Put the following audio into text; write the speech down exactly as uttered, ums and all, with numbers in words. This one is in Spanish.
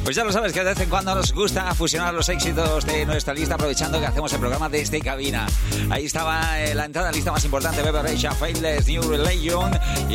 Pues ya lo sabes que de vez en cuando nos gusta fusionar los éxitos de nuestra lista, aprovechando que hacemos el programa desde cabina. Ahí estaba eh, la entrada lista más importante, Beverage, Faithless, New Religion, y